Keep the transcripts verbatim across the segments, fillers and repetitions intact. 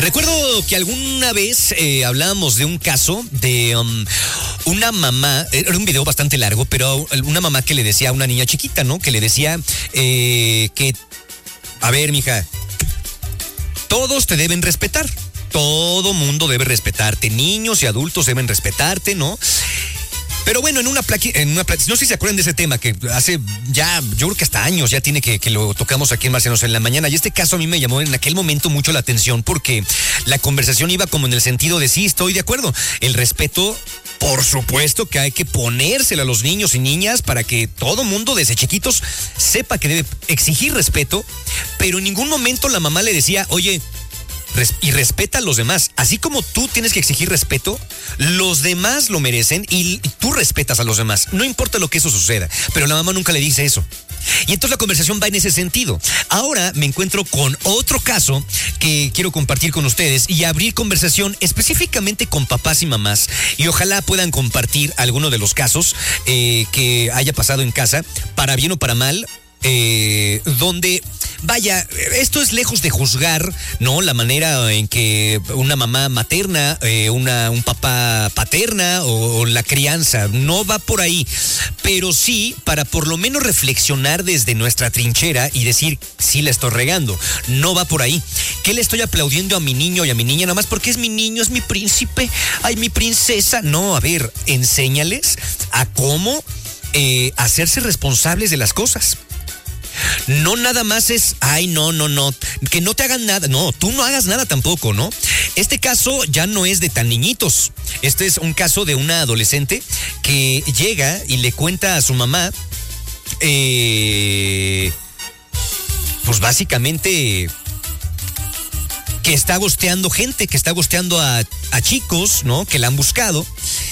Recuerdo que alguna vez eh, hablábamos de un caso de um, una mamá, era un video bastante largo, pero una mamá que le decía a una niña chiquita, ¿no? Que le decía eh, que, a ver, mija, todos te deben respetar, todo mundo debe respetarte, niños y adultos deben respetarte, ¿no? Pero bueno, en una placa, en una placa, no sé si se acuerdan de ese tema que hace ya, yo creo que hasta años ya tiene que, que lo tocamos aquí en Marcianos en la mañana. Y este caso a mí me llamó en aquel momento mucho la atención porque la conversación iba como en el sentido de sí, estoy de acuerdo. El respeto, por supuesto que hay que ponérselo a los niños y niñas para que todo mundo desde chiquitos sepa que debe exigir respeto, pero en ningún momento la mamá le decía, oye, y respeta a los demás. Así como tú tienes que exigir respeto, los demás lo merecen y tú respetas a los demás. No importa lo que eso suceda, pero la mamá nunca le dice eso. Y entonces la conversación va en ese sentido. Ahora me encuentro con otro caso que quiero compartir con ustedes y abrir conversación específicamente con papás y mamás. Y ojalá puedan compartir alguno de los casos eh, que haya pasado en casa, para bien o para mal. Eh, donde, vaya, esto es lejos de juzgar, ¿no? La manera en que una mamá materna, eh, una, un papá paterna o, o la crianza, no va por ahí, pero sí para por lo menos reflexionar desde nuestra trinchera y decir, sí la estoy regando, no va por ahí. ¿Qué le estoy aplaudiendo a mi niño y a mi niña nada más porque es mi niño, es mi príncipe, ay, mi princesa? No, a ver, enséñales a cómo eh, hacerse responsables de las cosas. No nada más es, ay, no, no, no, que no te hagan nada. No, tú no hagas nada tampoco, ¿no? Este caso ya no es de tan niñitos. Este es un caso de una adolescente que llega y le cuenta a su mamá, eh, pues básicamente que está gosteando gente, que está gosteando a, a chicos, ¿no? Que la han buscado.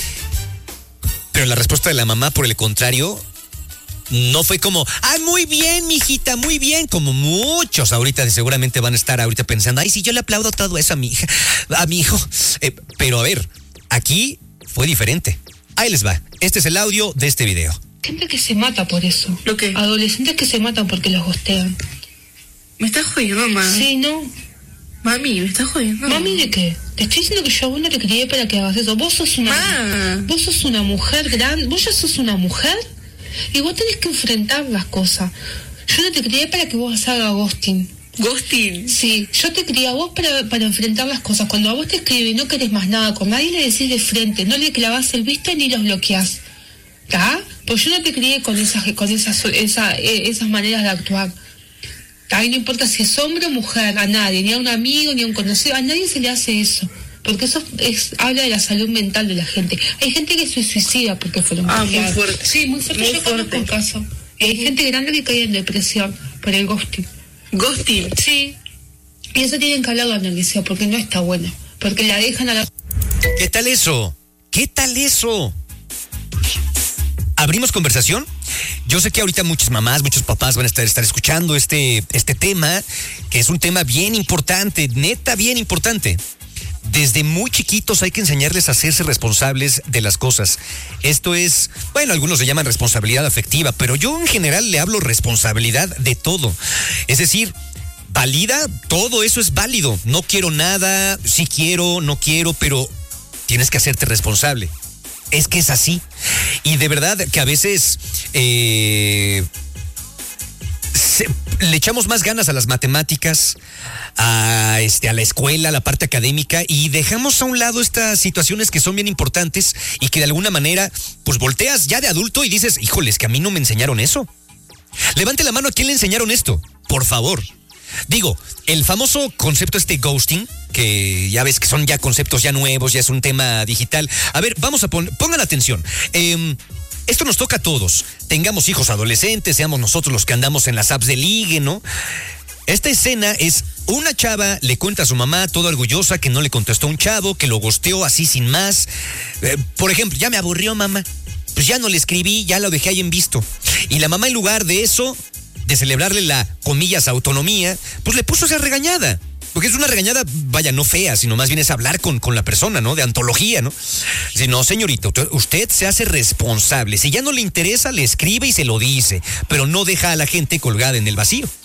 Pero la respuesta de la mamá, por el contrario, no fue como, ah, muy bien, mijita, muy bien, como muchos ahorita seguramente van a estar ahorita pensando, ay, sí, yo le aplaudo todo eso a mi hija, a mi hijo. Eh, pero a ver, aquí fue diferente. Ahí les va. Este es el audio de este video. Gente que se mata por eso. ¿Lo qué? Adolescentes que se matan porque los gostean. ¿Me estás jodiendo, mamá? Sí, ¿no? Mami, ¿me estás jodiendo? ¿Mami de qué? Te estoy diciendo que yo a vos no te crié para que hagas eso. Vos sos una... Ah. Vos sos una mujer grande. Vos ya sos una mujer y vos tenés que enfrentar las cosas. Yo no te crié para que vos hagas ghosting. ¿Ghosting? Sí, yo te crié a vos para, para enfrentar las cosas. Cuando a vos te escribe y no querés más nada con nadie, le decís de frente, no le clavás el visto ni los bloqueás. ¿Está? Pues yo no te crié con esas, con esas, esa, esas maneras de actuar. ¿Tá? Y no importa si es hombre o mujer, a nadie, ni a un amigo, ni a un conocido, a nadie se le hace eso. Porque eso es, habla de la salud mental de la gente. Hay gente que se suicida porque fueron Ah, bloqueados. muy fuerte. Sí, muy fuerte. Muy Yo conozco un fuerte. caso. Y hay gente grande que cae en depresión por el ghosting. ¿Ghosting? Sí. Y eso tienen que hablarlo en el liceo porque no está bueno. Porque la dejan a la... ¿Qué tal eso? ¿Qué tal eso? ¿Abrimos conversación? Yo sé que ahorita muchas mamás, muchos papás van a estar, estar escuchando este, este tema, que es un tema bien importante, neta bien importante. Desde muy chiquitos hay que enseñarles a hacerse responsables de las cosas. Esto es, bueno, algunos le llaman responsabilidad afectiva, pero yo en general le hablo responsabilidad de todo. Es decir, valida, todo eso es válido. No quiero nada, sí quiero, no quiero, pero tienes que hacerte responsable. Es que es así. Y de verdad que a veces eh, se, le echamos más ganas a las matemáticas, a, este, a la escuela, a la parte académica, y dejamos a un lado estas situaciones que son bien importantes y que de alguna manera, pues volteas ya de adulto y dices, híjoles, que a mí no me enseñaron eso. Levante la mano a quién le enseñaron esto, por favor. Digo, el famoso concepto este ghosting, que ya ves que son ya conceptos ya nuevos, ya es un tema digital. A ver, vamos a poner, pongan atención. Eh, esto nos toca a todos. Tengamos hijos adolescentes, seamos nosotros los que andamos en las apps de ligue, ¿no? Esta escena es una chava le cuenta a su mamá toda orgullosa que no le contestó a un chavo, que lo gosteó así sin más. Eh, por ejemplo, ya me aburrió, mamá. Pues ya no le escribí, ya lo dejé ahí en visto. Y la mamá, en lugar de eso, de celebrarle la, comillas, autonomía, pues le puso esa regañada. Porque es una regañada, vaya, no fea, sino más bien es hablar con, con la persona, ¿no? De antología, ¿no? Dice, no, señorita, usted se hace responsable. Si ya no le interesa, le escribe y se lo dice, pero no deja a la gente colgada en el vacío.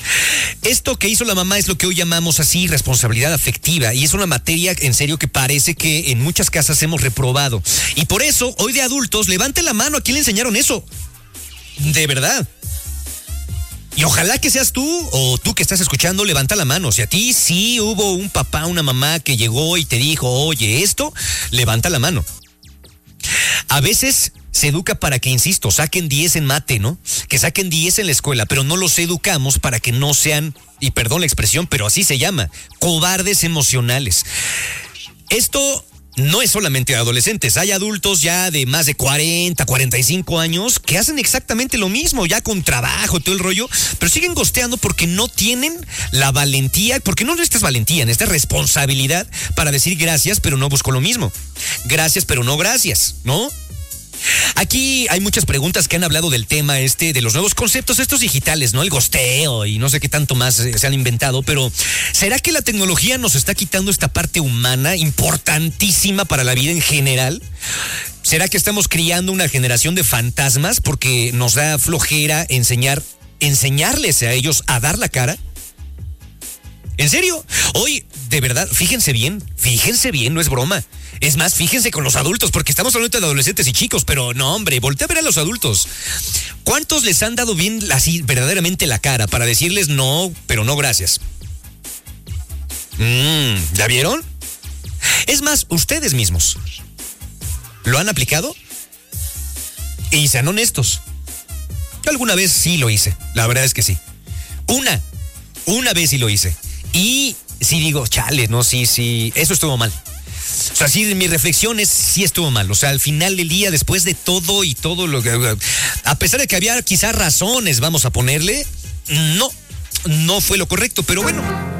Esto que hizo la mamá es lo que hoy llamamos así responsabilidad afectiva, y es una materia en serio que parece que en muchas casas hemos reprobado. Y por eso, hoy de adultos, levante la mano a quién le enseñaron eso. De verdad. Y ojalá que seas tú o tú que estás escuchando, levanta la mano. Si a ti sí hubo un papá, una mamá que llegó y te dijo, oye, esto, levanta la mano. A veces se educa para que, insisto, saquen diez en mate, ¿no? Que saquen diez en la escuela, pero no los educamos para que no sean, y perdón la expresión, pero así se llama, cobardes emocionales. Esto no es solamente de adolescentes, hay adultos ya de más de cuarenta, cuarenta y cinco años que hacen exactamente lo mismo, ya con trabajo, todo el rollo, pero siguen gosteando porque no tienen la valentía, porque no necesitas valentía, necesitas responsabilidad para decir gracias, pero no busco lo mismo. Gracias, pero no gracias, ¿no? Aquí hay muchas preguntas que han hablado del tema este, de los nuevos conceptos estos digitales, ¿no? El gosteo y no sé qué tanto más se han inventado, pero ¿será que la tecnología nos está quitando esta parte humana importantísima para la vida en general? ¿Será que estamos criando una generación de fantasmas porque nos da flojera enseñar, enseñarles a ellos a dar la cara? ¿En serio? Hoy, de verdad, fíjense bien, fíjense bien, no es broma. Es más, fíjense con los adultos, porque estamos hablando de adolescentes y chicos, pero no, hombre, voltea a ver a los adultos. ¿Cuántos les han dado bien así verdaderamente la cara para decirles no, pero no gracias? Mm, ¿ya vieron? Es más, ustedes mismos, ¿lo han aplicado? Y sean honestos. Yo alguna vez sí lo hice, la verdad es que sí. Una, una vez sí lo hice. Y sí digo, chale, no, sí, sí, eso estuvo mal. O sea, sí, mi reflexión es, sí estuvo mal. O sea, al final del día, después de todo y todo lo que... A pesar de que había quizás razones, vamos a ponerle, no, no fue lo correcto, pero bueno...